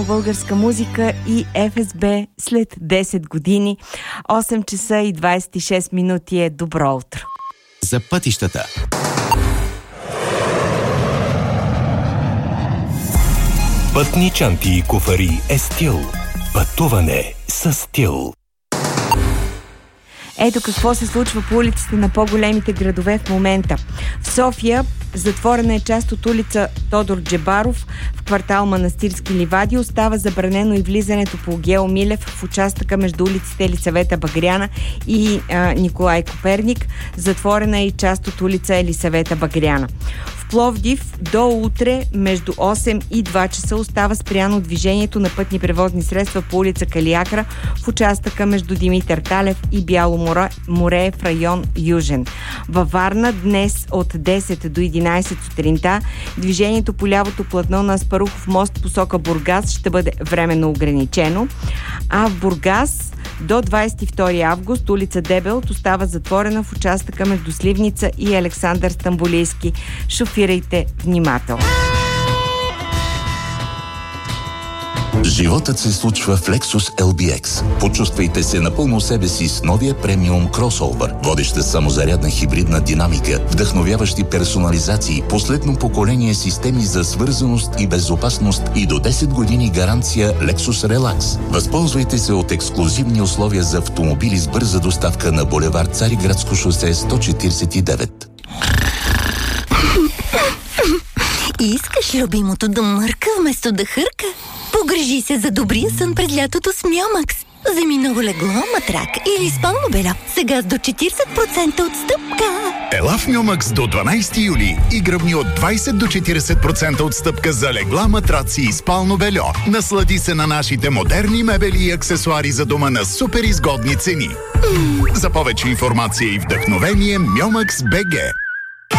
Българска музика и ФСБ след 10 години. 8 часа и 26 минути е добро утро. За пътищата. Пътни чанти и куфари е стил. Пътуване с стил. Ето какво се случва по улиците на по-големите градове в момента. В София затворена е част от улица Тодор Джебаров в квартал Манастирски ливади. Остава забранено и влизането по Гео Милев в участъка между улиците Елисавета Багряна и Николай Коперник. Затворена е и част от улица Елисавета Багряна. В Пловдив до утре между 8 и 2 часа остава спряно движението на пътни превозни средства по улица Калиакра в участъка между Димитър Талев и Бяло море в район Южен. Във Варна днес от 10 до 11 сутринта движението по лявото платно на Аспарухов мост посока Бургас ще бъде временно ограничено, а в Бургас до 22 август улица Дебелт остава затворена в участъка между Сливница и Александър Стамболийски. Шофирайте внимателно. Животът се случва в Lexus LBX. Почувствайте се напълно себе си с новия премиум кросовър. Водеща самозарядна хибридна динамика, вдъхновяващи персонализации, последно поколение системи за свързаност и безопасност и до 10 години гаранция Lexus Relax. Възползвайте се от ексклузивни условия за автомобили с бърза доставка на булевард Цариградско шосе 149. Искаш любимото да мърка вместо да хърка? Погрижи се за добрия сън през лятото с Миомакс. Вземи ново легло, матрак или спално бельо. Сега с до 40% отстъпка. Ела в Миомакс до 12 юли и гръбни от 20 до 40% отстъпка за легла, матраци и спално бельо. Наслади се на нашите модерни мебели и аксесуари за дома на супер изгодни цени. За повече информация и вдъхновение Миомакс БГ.